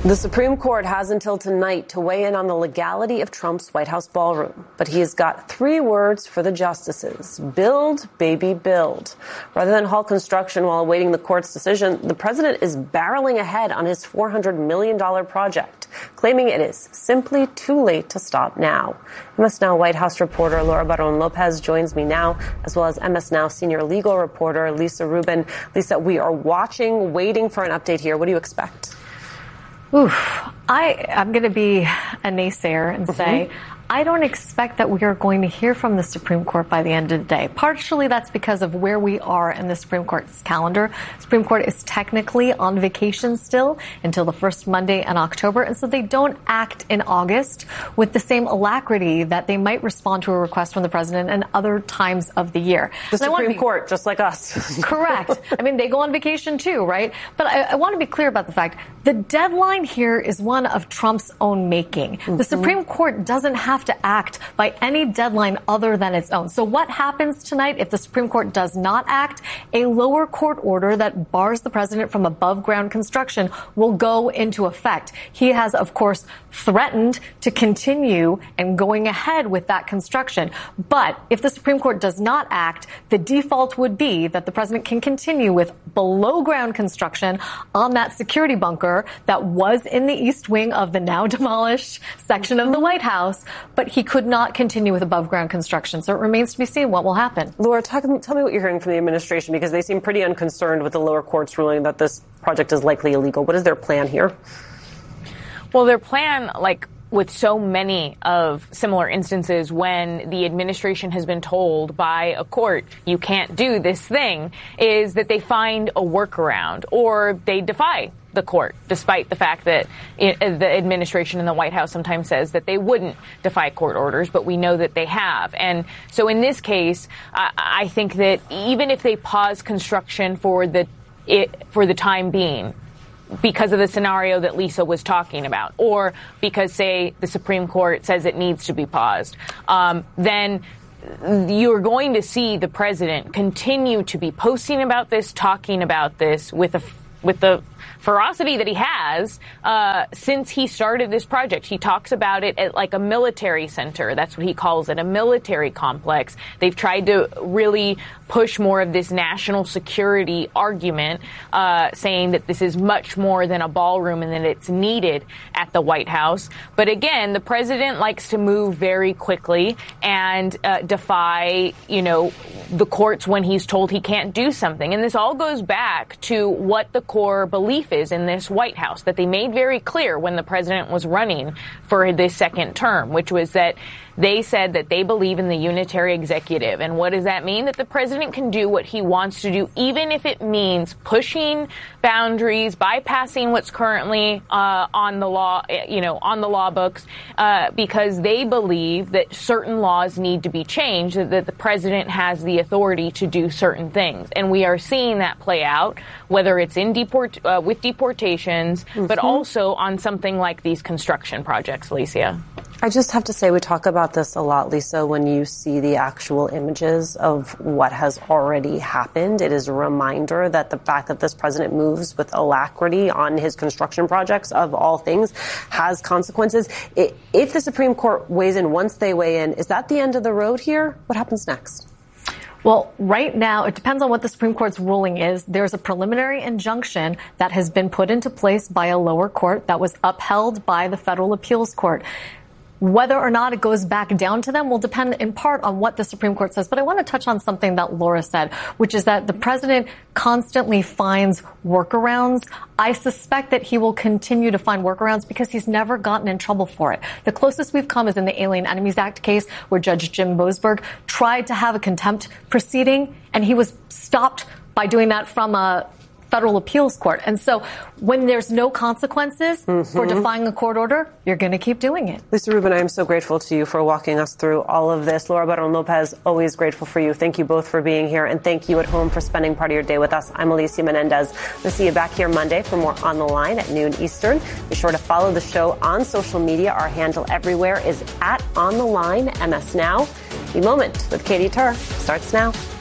The Supreme Court has until tonight to weigh in on the legality of Trump's White House ballroom. But he has got 3 words for the justices. Build, baby, build. Rather than halt construction while awaiting the court's decision, the president is barreling ahead on his $400 million project, claiming it is simply too late to stop now. MS Now White House reporter Laura Barron Lopez joins me now, as well as MS Now senior legal reporter Lisa Rubin. Lisa, we are watching, waiting for an update here. What do you expect? I'm going to be a naysayer and say, I don't expect that we are going to hear from the Supreme Court by the end of the day. Partially that's because of where we are in the Supreme Court's calendar. Supreme Court is technically on vacation still until the first Monday in October, and so they don't act in August with the same alacrity that they might respond to a request from the president and other times of the year. The Supreme Court, just like us. Correct. I mean, they go on vacation too, right? But I want to be clear about the fact the deadline here is one of Trump's own making. The Supreme Court doesn't have to act by any deadline other than its own. So what happens tonight if the Supreme Court does not act? A lower court order that bars the president from above ground construction will go into effect. He has, of course, threatened to continue and going ahead with that construction. But if the Supreme Court does not act, the default would be that the president can continue with below ground construction on that security bunker that was in the East Wing of the now demolished section of the White House, but he could not continue with above ground construction. So it remains to be seen what will happen. Laura, tell me what you're hearing from the administration, because they seem pretty unconcerned with the lower court's ruling that this project is likely illegal. What is their plan here? Well, their plan, like with so many of similar instances when the administration has been told by a court, you can't do this thing, is that they find a workaround or they defy the court, despite the fact that the administration and the White House sometimes says that they wouldn't defy court orders, but we know that they have. And so in this case, I think that even if they pause construction for the time being, because of the scenario that Lisa was talking about, or because, say, the Supreme Court says it needs to be paused, then you're going to see the president continue to be posting about this, talking about this with the ferocity that he has since he started this project. He talks about it at like a military center. That's what he calls it, a military complex. They've tried to really push more of this national security argument, saying that this is much more than a ballroom and that it's needed at the White House. But again, the president likes to move very quickly and defy, the courts when he's told he can't do something. And this all goes back to what the core belief is in this White House that they made very clear when the president was running for this second term, which was that they said that they believe in the unitary executive. And what does that mean? That the president can do what he wants to do, even if it means pushing boundaries, bypassing what's currently on the law, on the law books, because they believe that certain laws need to be changed, that the president has the authority to do certain things. And we are seeing that play out, whether it's in with deportations, but also on something like these construction projects, Alicia. I just have to say, we talk about this a lot, Lisa, when you see the actual images of what has already happened. It is a reminder that the fact that this president moves with alacrity on his construction projects, of all things, has consequences. If the Supreme Court weighs in, once they weigh in, is that the end of the road here? What happens next? Well, right now, it depends on what the Supreme Court's ruling is. There's a preliminary injunction that has been put into place by a lower court that was upheld by the Federal Appeals Court. Whether or not it goes back down to them will depend in part on what the Supreme Court says. But I want to touch on something that Laura said, which is that the president constantly finds workarounds. I suspect that he will continue to find workarounds because he's never gotten in trouble for it. The closest we've come is in the Alien Enemies Act case, where Judge Jim Boasberg tried to have a contempt proceeding, and he was stopped by doing that from a Federal Appeals Court. And so when there's no consequences for defying a court order, you're going to keep doing it. Lisa Rubin, I am so grateful to you for walking us through all of this. Laura Barron Lopez, always grateful for you. Thank you both for being here, and thank you at home for spending part of your day with us. I'm Alicia Menendez. We'll see you back here Monday for more On the Line at noon Eastern. Be sure to follow the show on social media. Our handle everywhere is @OnTheLine MS Now. The Moment with Katie Tur starts now.